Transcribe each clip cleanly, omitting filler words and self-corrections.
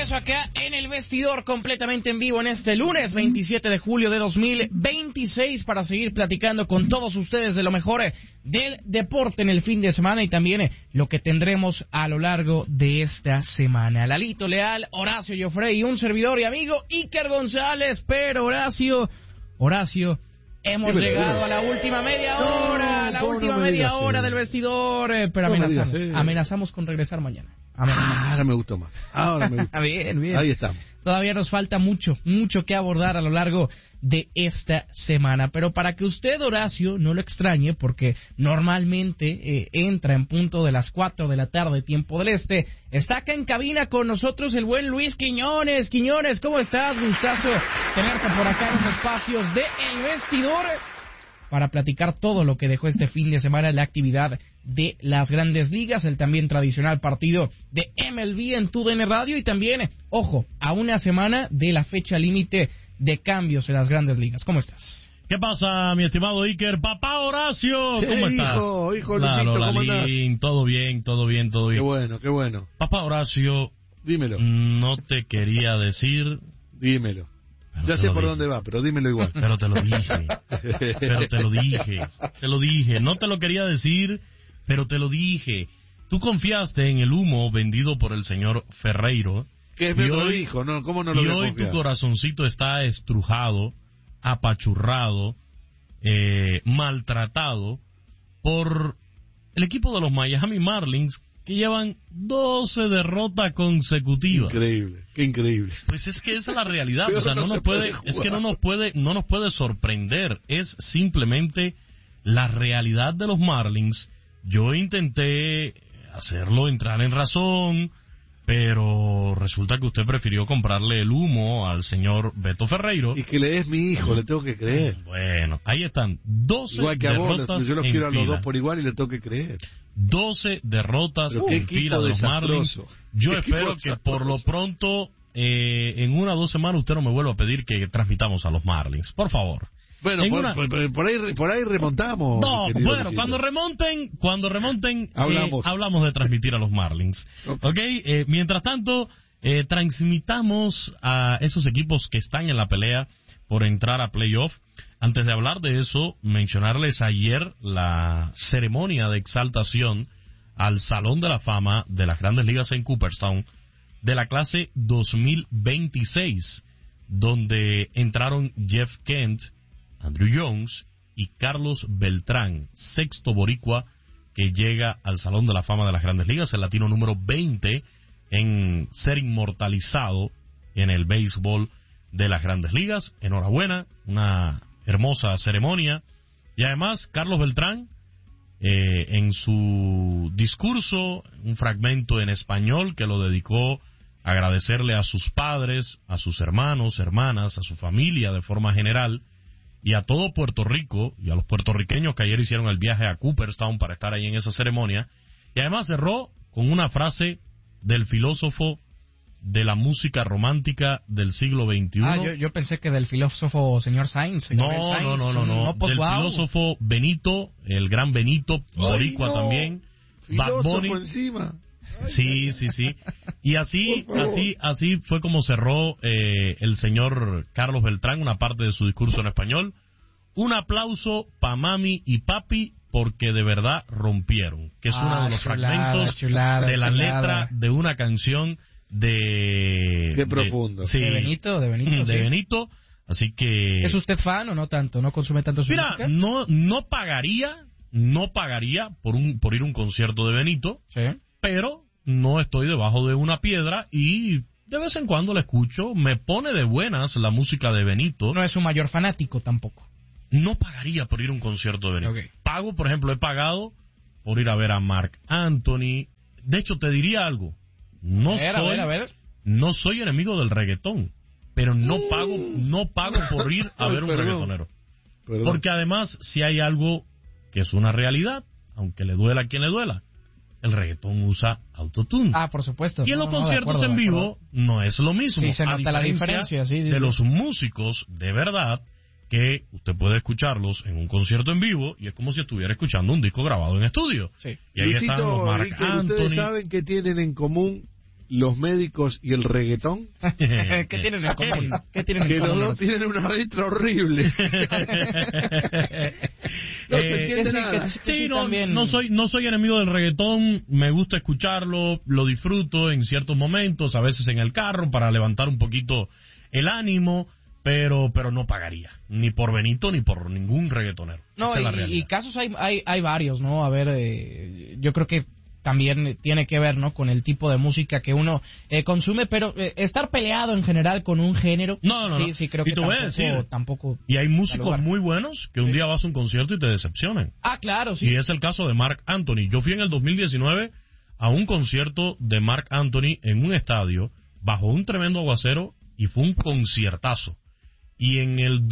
regreso acá en el vestidor completamente en vivo en este lunes 27 de julio de 2026 para seguir platicando con todos ustedes de lo mejor del deporte en el fin de semana y también lo que tendremos a lo largo de esta semana. Lalito Leal, Horacio Joffrey y un servidor y amigo Iker González, pero Horacio, hemos llegado a la última media hora, del vestidor, pero amenazamos con regresar mañana. Ahora me gustó más. Bien. Ahí estamos. Todavía nos falta mucho que abordar a lo largo de esta semana. Pero para que usted, Horacio, no lo extrañe, porque normalmente entra en punto de las 4 de la tarde, tiempo del este, está acá en cabina con nosotros el buen Luis Quiñones. Quiñones, ¿cómo estás? Gustazo tenerte por acá en los espacios de El Vestidor para platicar todo lo que dejó este fin de semana en la actividad de las Grandes Ligas, el también tradicional partido de MLB en TUDN Radio y también, ojo, a una semana de la fecha límite de cambios en las Grandes Ligas. ¿Cómo estás? ¿Qué pasa, mi estimado Iker? Papá Horacio, ¿cómo estás? Hijo Luisito, ¿cómo andás? Todo bien. Qué bueno. Papá Horacio, dímelo. No te quería decir... Dímelo. Ya sé por dónde va, pero dímelo igual. Pero te lo dije. No te lo quería decir, pero te lo dije. Tú confiaste en el humo vendido por el señor Ferreiro. Que me lo dijo, ¿no? ¿Cómo no lo voy a confiar? Y hoy tu corazoncito está estrujado, apachurrado, maltratado por el equipo de los Miami Marlins, que llevan 12 derrotas consecutivas. Qué increíble. Pues es que esa es la realidad, o sea, no nos puede sorprender, es simplemente la realidad de los Marlins. Yo intenté hacerlo entrar en razón, pero resulta que usted prefirió comprarle el humo al señor Beto Ferreiro. Y que le es mi hijo, le tengo que creer. Bueno, ahí están, 12 igual que derrotas a vos, yo los quiero a los fila. dos por igual y le tengo que creer. 12 derrotas en fila de los Marlins. Yo espero que por lo pronto, en 1 o 2 semanas, usted no me vuelva a pedir que transmitamos a los Marlins. Por favor. Bueno, por ahí remontamos. No, bueno, cuando remonten, hablamos de transmitir a los Marlins. Okay. Mientras tanto, transmitamos a esos equipos que están en la pelea por entrar a playoff. Antes de hablar de eso, mencionarles ayer la ceremonia de exaltación al Salón de la Fama de las Grandes Ligas en Cooperstown de la clase 2026, donde entraron Jeff Kent, Andrew Jones y Carlos Beltrán, sexto boricua que llega al Salón de la Fama de las Grandes Ligas, el latino número 20 en ser inmortalizado en el béisbol de las Grandes Ligas. Enhorabuena, una hermosa ceremonia. Y además, Carlos Beltrán, en su discurso, un fragmento en español que lo dedicó a agradecerle a sus padres, a sus hermanos, hermanas, a su familia de forma general, y a todo Puerto Rico, y a los puertorriqueños que ayer hicieron el viaje a Cooperstown para estar ahí en esa ceremonia. Y además cerró con una frase del filósofo de la música romántica del siglo XXI. Yo pensé que del filósofo señor Sainz. No. Del filósofo Benito, el gran Benito, boricua también. Bad Bunny. Encima. Sí. Y así fue como cerró el señor Carlos Beltrán una parte de su discurso en español. Un aplauso pa' mami y papi, porque de verdad rompieron, que es uno de los fragmentos de la letra de una canción de... Qué profundo. Sí, de Benito. De Benito, así que... ¿Es usted fan o no tanto? ¿No consume tanto su música? No pagaría por ir a un concierto de Benito, sí, pero no estoy debajo de una piedra y de vez en cuando la escucho. Me pone de buenas la música de Benito. No es un mayor fanático tampoco. No pagaría por ir a un concierto de Benito. Okay. He pagado por ir a ver a Marc Anthony. De hecho, te diría algo. No soy enemigo del reggaetón, pero no pago por ir a ver un reggaetonero. Porque además, si hay algo que es una realidad, aunque le duela a quien le duela, el reggaetón usa autotune. Ah, por supuesto. Y en los conciertos en vivo no es lo mismo. Sí, se nota la diferencia. Sí, de los músicos de verdad, que usted puede escucharlos en un concierto en vivo y es como si estuviera escuchando un disco grabado en estudio. Sí. Y ahí Luisito, están los Marc Anthony. ¿Ustedes saben qué tienen en común los médicos y el reggaetón? ¿Qué tienen en común? ¿Qué tienen Que en los común? dos tienen una letra horrible. No se entiende nada. Sí, no soy enemigo del reggaetón, me gusta escucharlo, lo disfruto en ciertos momentos, a veces en el carro para levantar un poquito el ánimo, pero no pagaría, ni por Benito ni por ningún reggaetonero. No, esa es la realidad. y casos hay varios, ¿no? A ver, yo creo que también tiene que ver, ¿no? Con el tipo de música que uno consume, pero estar peleado en general con un género, sí creo que tampoco. Y hay músicos muy buenos que un día vas a un concierto y te decepcionan. Ah, claro, sí. Y es el caso de Marc Anthony. Yo fui en el 2019 a un concierto de Marc Anthony en un estadio bajo un tremendo aguacero y fue un conciertazo. Y en el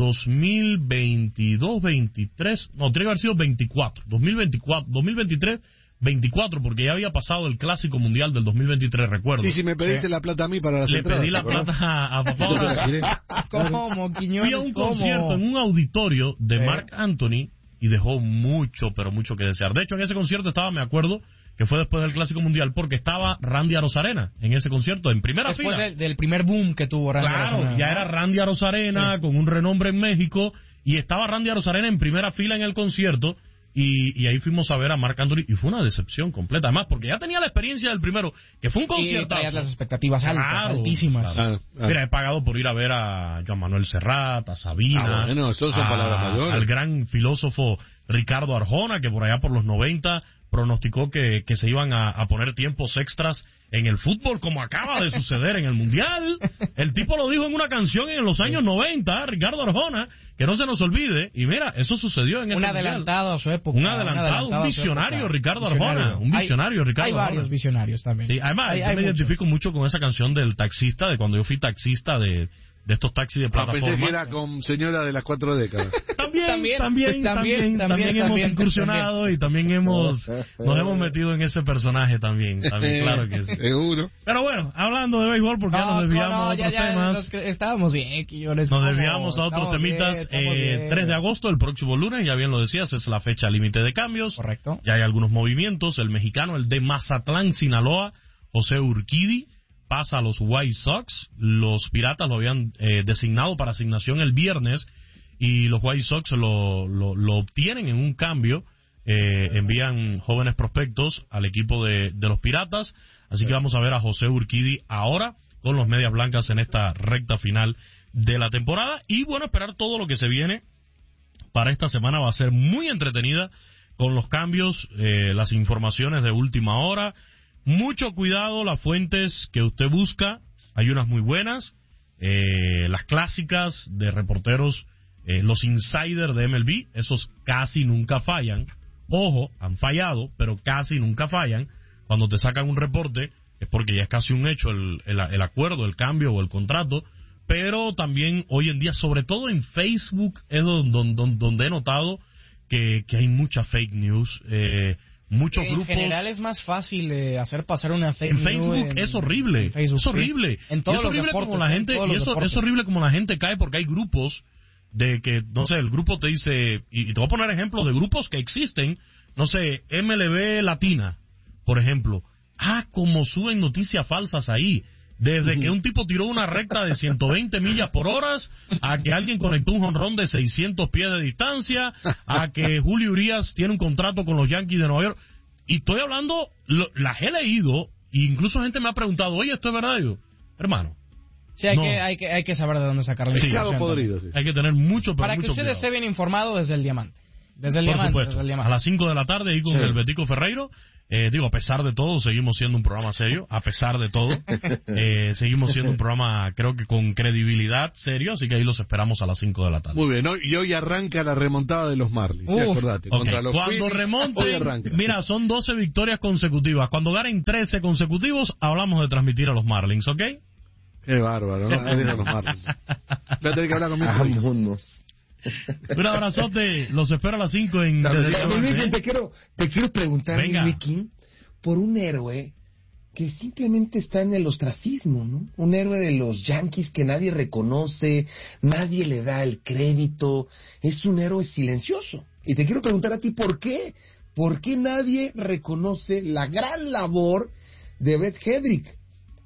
2022, 23, no, tiene que haber sido 24, 2023, 24, porque ya había pasado el Clásico Mundial del 2023, recuerdo. Sí, me pediste la plata a mí para las entradas. Le pedí la plata a papá. ¿Cómo, Quiñones? Fui a un concierto en un auditorio de Marc Anthony y dejó mucho, pero mucho que desear. De hecho, en ese concierto estaba, me acuerdo, que fue después del Clásico Mundial, porque estaba Randy Arozarena en ese concierto, en primera fila. Después del primer boom que tuvo Randy Arozarena. Claro, ya era Randy Arozarena, con un renombre en México, y estaba Randy Arozarena en primera fila en el concierto, y ahí fuimos a ver a Marc Anthony, y fue una decepción completa, además, porque ya tenía la experiencia del primero, que fue un concierto. Y traías las expectativas altísimas. Claro. Mira, he pagado por ir a ver a Joan Manuel Serrat, a Sabina, eso son palabras mayores. Al gran filósofo Ricardo Arjona, que por allá por los 90 pronosticó que se iban a poner tiempos extras en el fútbol, como acaba de suceder en el Mundial. El tipo lo dijo en una canción en los años 90, Ricardo Arjona, que no se nos olvide, y mira, eso sucedió en el Mundial. Un adelantado a su época. Un visionario, Ricardo Arjona. Un visionario, Ricardo Arjona. Hay varios visionarios también. Sí, además, yo me identifico mucho con esa canción del taxista, de cuando yo fui taxista de estos taxis de plataforma. Pensé que era con señora de las 4 décadas. También hemos incursionado y también nos hemos metido en ese personaje también, claro que sí. Seguro. Pero bueno, hablando de béisbol, porque ya nos desviamos a otros temas. Estábamos bien, Quillones. Nos desviamos a otros temitas. 3 de agosto, el próximo lunes, ya bien lo decías, es la fecha límite de cambios. Correcto. Ya hay algunos movimientos. El mexicano, el de Mazatlán, Sinaloa, José Urquidi, pasa a los White Sox. Los Piratas lo habían designado para asignación el viernes y los White Sox lo obtienen en un cambio. Envían jóvenes prospectos al equipo de los Piratas. Así que vamos a ver a José Urquidi ahora con los Medias Blancas en esta recta final de la temporada. Y bueno, esperar todo lo que se viene para esta semana. Va a ser muy entretenida con los cambios, las informaciones de última hora. Mucho cuidado las fuentes que usted busca, hay unas muy buenas, las clásicas de reporteros, los insiders de MLB, esos casi nunca fallan. Ojo, han fallado, pero casi nunca fallan. Cuando te sacan un reporte es porque ya es casi un hecho el acuerdo, el cambio o el contrato. Pero también hoy en día, sobre todo en Facebook, es donde he notado que hay mucha fake news. Muchos grupos. En general es más fácil hacer pasar una fake news. En Facebook es horrible. Es horrible. En todos los deportes. Es horrible como la gente cae, porque hay grupos de que, no sé, el grupo te dice, y te voy a poner ejemplos de grupos que existen, no sé, MLB Latina, por ejemplo. Como suben noticias falsas ahí. Desde que un tipo tiró una recta de 120 millas por hora, a que alguien conectó un jonrón de 600 pies de distancia, a que Julio Urias tiene un contrato con los Yankees de Nueva York. Y estoy hablando, las he leído, e incluso gente me ha preguntado, oye, ¿esto es verdad? Yo, hermano. Sí, hay que saber de dónde sacar la información. Podrido, sí. Hay que tener mucho, pero para que usted esté bien informado desde el Diamante. Por supuesto, a las 5 de la tarde ahí con el Betico Ferreiro. A pesar de todo, seguimos siendo un programa serio. A pesar de todo, seguimos siendo un programa, creo que con credibilidad, serio. Así que ahí los esperamos a las 5 de la tarde. Muy bien, y hoy arranca la remontada de los Marlins. Sí, acordate. Contra los Cuando Phillies, remonten, mira, son 12 victorias consecutivas. Cuando ganen 13 consecutivos, hablamos de transmitir a los Marlins, ¿ok? Qué bárbaro, ¿no? A los Marlins. Voy a tener que hablar conmigo. Vámonos. Un abrazote, los espero a las 5 en... Te quiero preguntar, Mickey, por un héroe que simplemente está en el ostracismo, ¿no? Un héroe de los Yankees que nadie reconoce, nadie le da el crédito, es un héroe silencioso. Y te quiero preguntar a ti, ¿por qué? ¿Por qué nadie reconoce la gran labor de Brett Hedrick?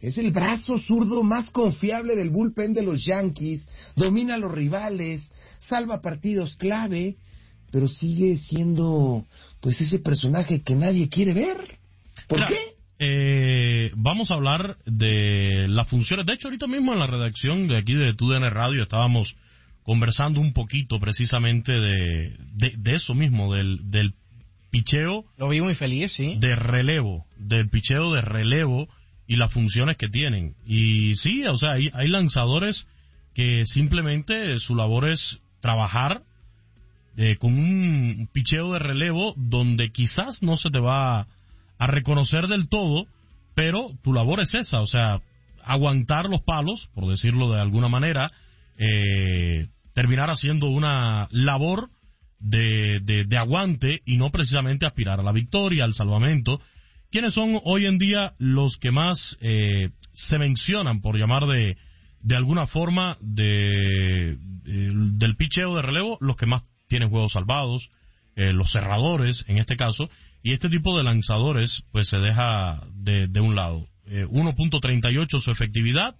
Es el brazo zurdo más confiable del bullpen de los Yankees, domina a los rivales, salva partidos clave, pero sigue siendo pues ese personaje que nadie quiere ver. ¿Por qué? Vamos a hablar de las funciones. De hecho, ahorita mismo en la redacción de aquí de TUDN Radio estábamos conversando un poquito precisamente de eso mismo, del picheo. Lo vi muy feliz, sí. De relevo, del picheo de relevo y las funciones que tienen. Y sí, o sea, hay lanzadores que simplemente su labor es trabajar con un picheo de relevo donde quizás no se te va a reconocer del todo, pero tu labor es esa, o sea, aguantar los palos, por decirlo de alguna manera, terminar haciendo una labor de aguante y no precisamente aspirar a la victoria, al salvamento. ¿Quiénes son hoy en día los que más se mencionan, por llamar de alguna forma, del picheo de relevo? Los que más tienen juegos salvados, los cerradores en este caso, y este tipo de lanzadores pues se deja de un lado. 1.38 su efectividad,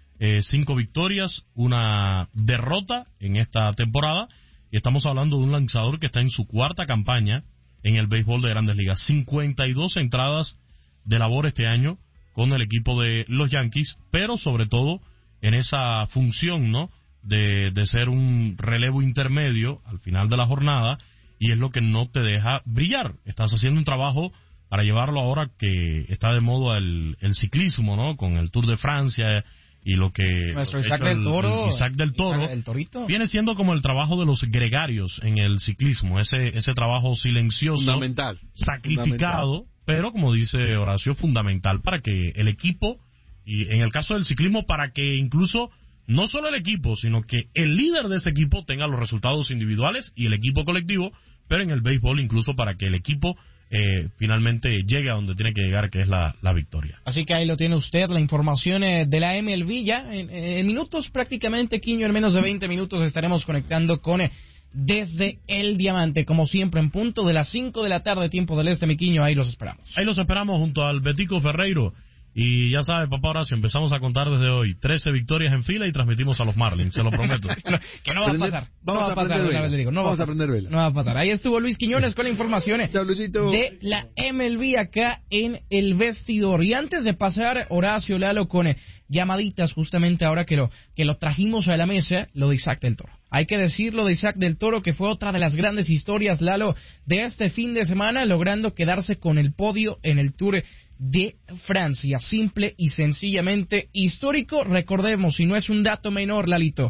5 victorias, una derrota en esta temporada, y estamos hablando de un lanzador que está en su cuarta campaña en el béisbol de Grandes Ligas. 52 entradas de labor este año con el equipo de los Yankees, pero sobre todo en esa función, ¿no?, de ser un relevo intermedio al final de la jornada, y es lo que no te deja brillar. Estás haciendo un trabajo para llevarlo ahora que está de moda el ciclismo, ¿no?, con el Tour de Francia y lo que nuestro Isaac del Toro, el Torito, viene siendo como el trabajo de los gregarios en el ciclismo, ese trabajo silencioso, fundamental, sacrificado, pero como dice Horacio, fundamental para que el equipo, y en el caso del ciclismo, para que incluso no solo el equipo, sino que el líder de ese equipo tenga los resultados individuales y el equipo colectivo, pero en el béisbol incluso para que el equipo finalmente llegue a donde tiene que llegar, que es la victoria. Así que ahí lo tiene usted, la información de la MLB ya en minutos prácticamente, Quiño, en menos de 20 minutos estaremos conectando con Desde el Diamante, como siempre en punto de las 5 de la tarde, tiempo del este, mi Quiño, ahí los esperamos. Ahí los esperamos junto al Betico Ferreiro. Y ya sabe, papá Horacio, empezamos a contar desde hoy 13 victorias en fila y transmitimos a los Marlins, se lo prometo. Que no va a pasar. Vamos a aprender vela. No va a pasar. Ahí estuvo Luis Quiñones con la información de la MLB acá en el vestidor. Y antes de pasar, Horacio, Lalo, con llamaditas justamente ahora que lo trajimos a la mesa, lo de Isaac del Toro. Hay que decirlo de Isaac del Toro, que fue otra de las grandes historias, Lalo, de este fin de semana, logrando quedarse con el podio en el Tour de Francia. Simple y sencillamente histórico. Recordemos, y no es un dato menor, Lalito,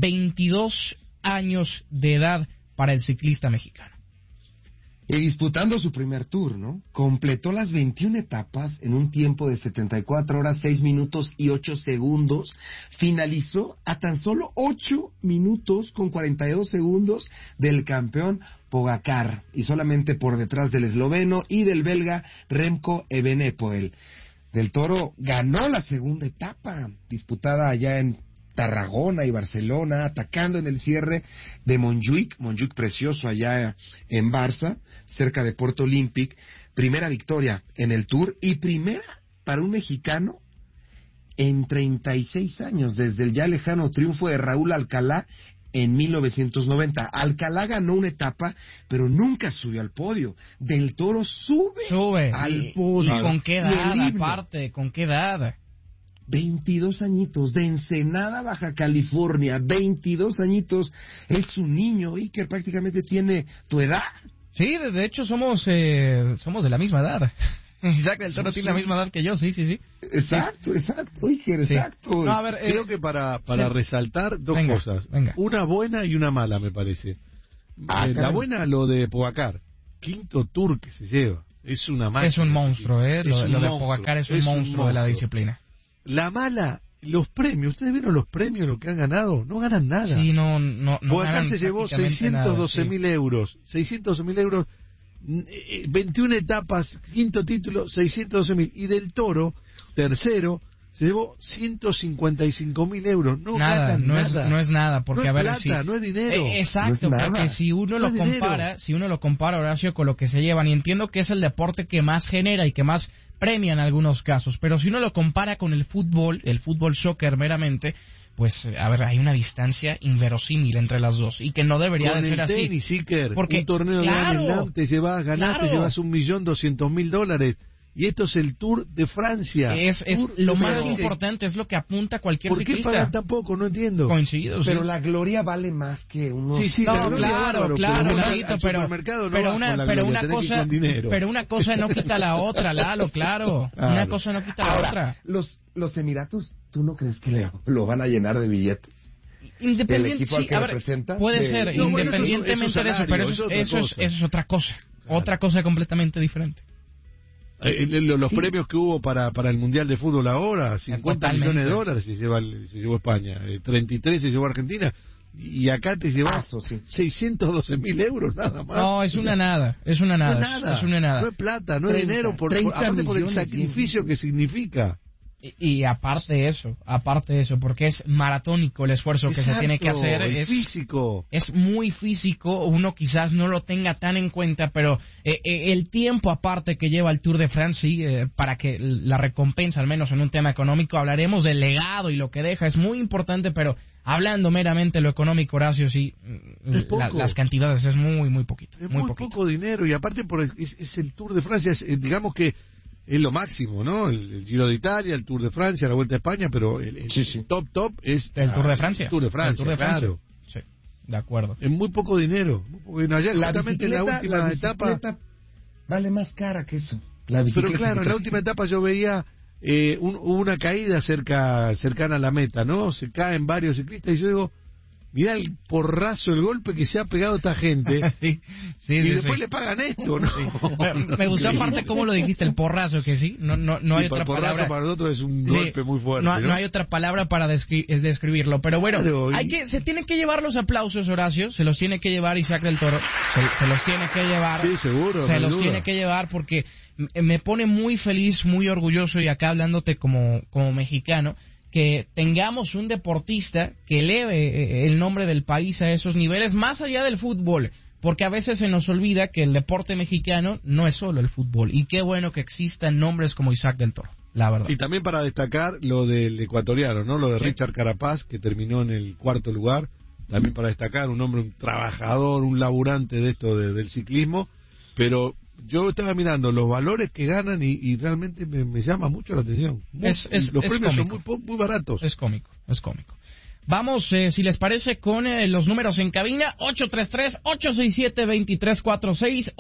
22 años de edad para el ciclista mexicano. Y disputando su primer tour, ¿no? Completó las 21 etapas en un tiempo de 74 horas, 6 minutos y 8 segundos. Finalizó a tan solo 8 minutos con 42 segundos del campeón Pogačar, y solamente por detrás del esloveno y del belga Remco Evenepoel. Del Toro ganó la segunda etapa, disputada allá en Tarragona y Barcelona, atacando en el cierre de Montjuic precioso allá en Barça, cerca de Porto Olímpic. Primera victoria en el Tour y primera para un mexicano en 36 años, desde el ya lejano triunfo de Raúl Alcalá en 1990. Alcalá ganó una etapa, pero nunca subió al podio. Del Toro sube al podio. ¿Y con qué edad, aparte? ¿Con qué edad? 22 añitos, de Ensenada, Baja California, 22 añitos, es un niño, Iker, prácticamente tiene tu edad. Sí, de hecho somos de la misma edad. Isaac del Toro tiene la misma edad que yo, sí. Exacto, Iker, exacto. No, a ver, creo que para resaltar dos cosas, una buena y una mala, me parece. La buena, lo de Pogačar, quinto tour que se lleva, es una máquina. Es un monstruo, lo de Pogačar es un monstruo de la disciplina. La mala, los premios. ¿Ustedes vieron los premios, lo que han ganado? No ganan nada. Sí, no Pogačar se llevó 612.000 euros. 612.000 euros, 21 etapas, quinto título, 612.000. Y del Toro, tercero, se llevó 155.000 euros. No nada, no es nada, porque no a ver, plata, si, no es dinero. Exacto, no es porque si uno lo compara, Horacio, con lo que se llevan, y entiendo que es el deporte que más genera y que más premia en algunos casos, pero si uno lo compara con el fútbol soccer meramente, pues, a ver, hay una distancia inverosímil entre las dos, y que no debería de ser así. Con el tenis, Iker, porque, un torneo de Grand Slam te llevas 1.200.000 y esto es el Tour de Francia. Es lo más importante, es lo que apunta cualquier ciclista. ¿Por qué pagan tan poco? No entiendo. Coincido, pero la gloria vale más que unos... Sí, no, claro, pero una cosa no quita la otra, Lalo, claro. Una cosa no quita la otra. Los Emiratos, ¿tú no crees que lo van a llenar de billetes? El equipo al que representa. Puede ser, independientemente de eso, pero eso es otra cosa. Claro. Otra cosa completamente diferente. Los premios que hubo para el Mundial de Fútbol ahora, 50 millones de dólares se llevó España, 33 se llevó Argentina, y acá te llevas 612.000 euros nada más. No, es una nada. No es plata, no es dinero, aparte por el sacrificio que significa. Y aparte de eso, porque es maratónico el esfuerzo que se tiene que hacer. Es físico. Es muy físico, uno quizás no lo tenga tan en cuenta, pero el tiempo aparte que lleva el Tour de France, para que la recompensa, al menos en un tema económico, hablaremos del legado y lo que deja, es muy importante, pero hablando meramente de lo económico, Horacio, sí, las cantidades es muy poquito. Es muy poco dinero, y aparte es el Tour de Francia, el es lo máximo, ¿no? El Giro de Italia, el Tour de Francia, la Vuelta a España, pero el top es el Tour de Francia. El Tour de Francia, claro. Sí, de acuerdo. Es muy poco dinero. Ayer, la última etapa vale más cara que eso. Pero claro, en la última etapa yo veía una caída cercana a la meta, ¿no? Se caen varios ciclistas y yo digo, mirá el porrazo, el golpe que se ha pegado esta gente. sí, y después le pagan esto, ¿no? Sí. Me gustó aparte cómo lo dijiste, el porrazo, que sí, no hay otra palabra. Para nosotros es un golpe muy fuerte. No hay otra palabra para describirlo, pero bueno, claro, se tienen que llevar los aplausos, Horacio, se los tiene que llevar Isaac del Toro, se los tiene que llevar. Sí, seguro. Se los tiene que llevar porque me pone muy feliz, muy orgulloso, y acá hablándote como mexicano, que tengamos un deportista que eleve el nombre del país a esos niveles, más allá del fútbol, porque a veces se nos olvida que el deporte mexicano no es solo el fútbol, y qué bueno que existan nombres como Isaac del Toro, la verdad. Y también para destacar lo del ecuatoriano, ¿no? Lo de Richard Carapaz, que terminó en el 4º lugar, también para destacar, un hombre, un trabajador, un laburante de esto del ciclismo, pero yo estaba mirando los valores que ganan y realmente me llama mucho la atención. Los premios cómico. Son muy baratos. Es cómico. Vamos, si les parece, con los números en cabina. 833-867-2346,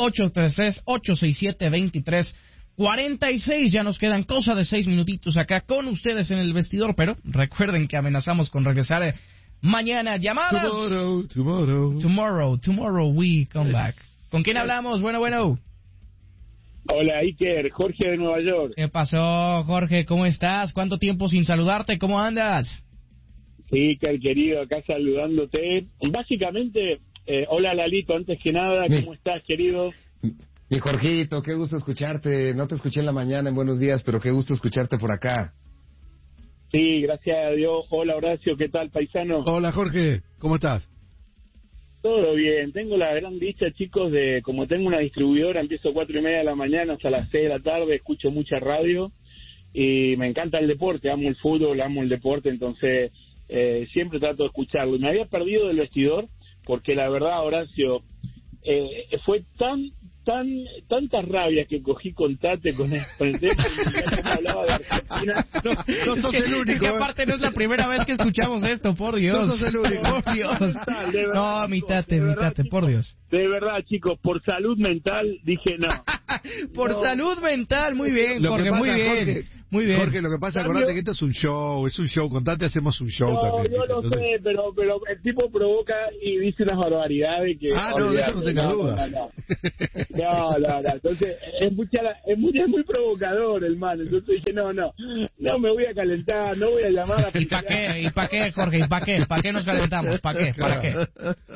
833-867-2346. Ya nos quedan cosa de 6 minutitos acá con ustedes en el vestidor, pero recuerden que amenazamos con regresar mañana. Llamadas. Tomorrow we come back. ¿Con quién hablamos? Bueno. Hola, Iker, Jorge de Nueva York. ¿Qué pasó, Jorge? ¿Cómo estás? ¿Cuánto tiempo sin saludarte? ¿Cómo andas? Sí, Iker, querido, acá saludándote. Básicamente, hola, Lalito, antes que nada, ¿cómo estás, querido? Mi Jorgito, qué gusto escucharte. No te escuché en la mañana, en Buenos Días, pero qué gusto escucharte por acá. Sí, gracias a Dios. Hola, Horacio, ¿qué tal, paisano? Hola, Jorge, ¿cómo estás? Todo bien, tengo la gran dicha, chicos, de como tengo una distribuidora, empiezo 4:30 de la mañana hasta las 6 de la tarde, escucho mucha radio y me encanta el deporte, amo el fútbol, amo el deporte, entonces siempre trato de escucharlo. Me había perdido del vestidor porque la verdad, Horacio, fue tantas rabias que cogí con Tate con el tema que hablaba de Argentina. No sos el único. Es que aparte no es la primera vez que escuchamos esto, por Dios. No sos el único. Por Dios. No, mi Tate, por Dios. De verdad, chicos, por salud mental dije no. Salud mental, muy bien, Jorge, muy bien. Muy bien. Jorge, lo que pasa, acordate que esto es un show, con Tate hacemos un show también. Yo lo sé, pero el tipo provoca y dice unas barbaridades que... de eso no tengas dudas. No, entonces es muy provocador el man, entonces dije no me voy a calentar, no voy a llamar a... ¿Y para qué, Jorge? ¿Y para qué? ¿Para qué nos calentamos? ¿Para qué? Sí,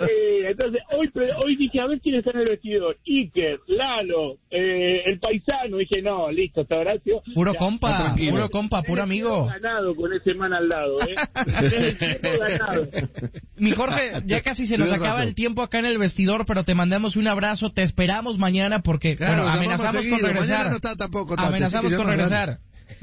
Oiga, entonces, hoy dije, a ver quién está en el vestidor. Iker, Lalo, el paisano. Dije, no, listo, está Horacio. Puro compa, puro amigo. Ganado con ese man al lado, ganado. Mi Jorge, ya casi se nos acaba el tiempo acá en el vestidor, pero te mandamos un abrazo, te esperamos mañana porque, bueno, amenazamos con regresar. No está tampoco, amenazamos con regresar.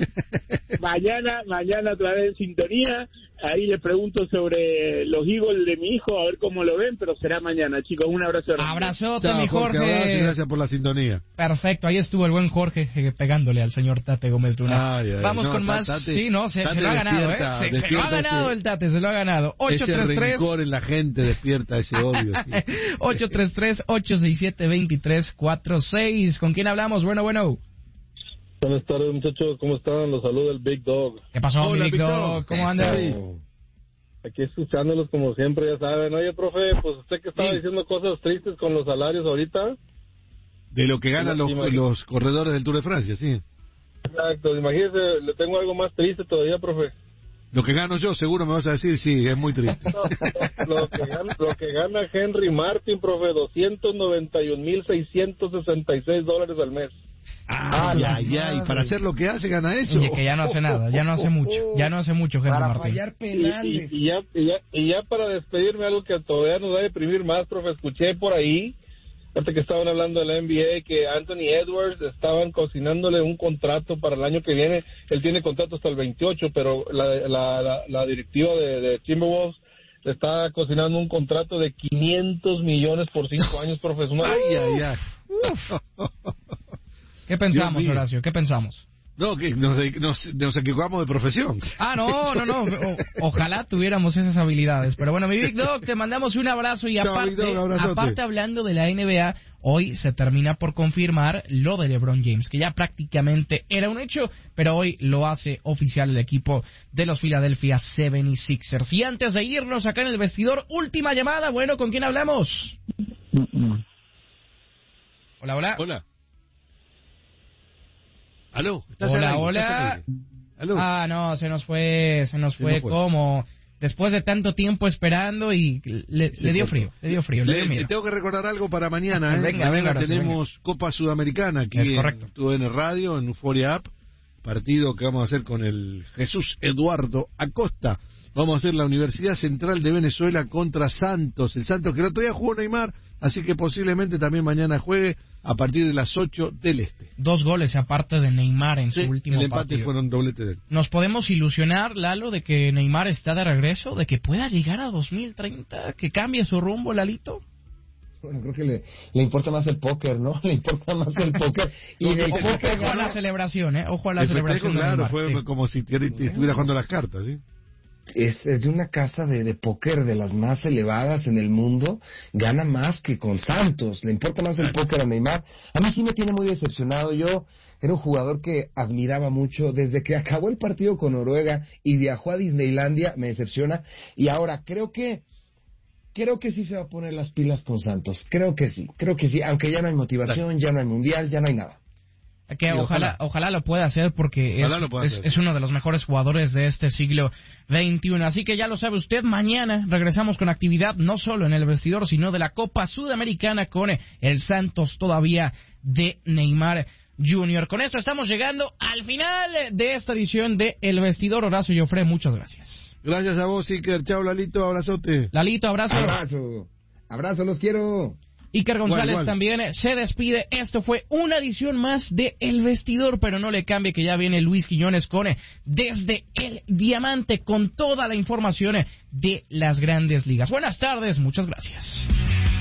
Mañana otra vez en sintonía. Ahí les pregunto sobre los Eagles de mi hijo, a ver cómo lo ven, pero será mañana, chicos. Un abrazo. Abrazote, chao, mi Jorge. Abrazo y gracias por la sintonía. Perfecto, ahí estuvo el buen Jorge pegándole al señor Tate Gómez Luna. Vamos con más. Tate, sí, no, se lo ha ganado, se lo ha ganado el Tate, se lo ha ganado. 833. Ese rencor en la gente despierta ese odio. Sí. 833-867-2346. ¿Con quién hablamos? Bueno. Buenas tardes, muchachos. ¿Cómo están? Los saluda el Big Dog. ¿Qué pasó, mi Big Dog? ¿Cómo andas? Aquí escuchándolos como siempre, ya saben. Oye, profe, pues usted que estaba diciendo cosas tristes con los salarios ahorita. De lo que ganan los corredores del Tour de Francia, sí. Exacto. Imagínese, le tengo algo más triste todavía, profe. Lo que gano yo, seguro me vas a decir, sí, es muy triste. Lo que gana Henry Martin, profe, $291,666 al mes. Y para hacer lo que hace, gana eso. Oye, que ya no hace nada, ya no hace mucho Henry para Martin. Fallar penales. Y ya para despedirme, algo que todavía nos va a deprimir más, profe, escuché por ahí, antes que estaban hablando de la NBA, que Anthony Edwards estaban cocinándole un contrato para el año que viene. Él tiene contrato hasta el 28, pero la directiva de Timberwolves le está cocinando un contrato de $500 millones por 5 años, profesor. ¿Qué pensamos, Horacio? ¿Qué pensamos? No, que nos equivocamos de profesión. No. Ojalá tuviéramos esas habilidades. Pero bueno, mi Big Dog, te mandamos un abrazo. Y aparte, hablando de la NBA, hoy se termina por confirmar lo de LeBron James, que ya prácticamente era un hecho, pero hoy lo hace oficial el equipo de los Philadelphia 76ers. Y antes de irnos acá en el vestidor, última llamada. Bueno, ¿con quién hablamos? Hola. ¿Aló? Hola. ¿Aló? No, se nos fue. Como después de tanto tiempo esperando y le dio frío. Tengo que recordar algo para mañana. Venga, tenemos Copa Sudamericana aquí en TUDN Radio, en Euphoria App. Partido que vamos a hacer con el Jesús Eduardo Acosta. Vamos a hacer la Universidad Central de Venezuela contra Santos. El Santos que el otro día jugó Neymar, así que posiblemente también mañana juegue a partir de las 8 del Este. 2 goles aparte de Neymar en su último partido. El empate fueron doblete de él. ¿Nos podemos ilusionar, Lalo, de que Neymar está de regreso, de que pueda llegar a 2030, que cambie su rumbo, Lalito? Bueno, creo que le importa más el póker, ¿no? Le importa más el póker. Y del póker ojo a la celebración, Ojo a la celebración. Claro, fue como si estuviera jugando las cartas, ¿sí? Es de una casa de póker de las más elevadas en el mundo, gana más que con Santos, le importa más el póker a Neymar. A mí sí me tiene muy decepcionado. Yo era un jugador que admiraba mucho desde que acabó el partido con Noruega y viajó a Disneylandia, me decepciona, y ahora creo que sí se va a poner las pilas con Santos, creo que sí, aunque ya no hay motivación, ya no hay mundial, ya no hay nada. Que ojalá lo pueda hacer porque es uno de los mejores jugadores de este siglo XXI. Así que ya lo sabe usted, mañana regresamos con actividad no solo en el vestidor, sino de la Copa Sudamericana con el Santos todavía de Neymar Jr. Con esto estamos llegando al final de esta edición de El Vestidor. Horacio Joffre, muchas gracias. Gracias a vos, Iker. Chao, Lalito, abrazote. Lalito, abrazo. Abrazo, los quiero. Iker González también se despide. Esto fue una edición más de El Vestidor, pero no le cambie que ya viene Luis Quiñones con Desde el Diamante con toda la información de las Grandes Ligas. Buenas tardes, muchas gracias.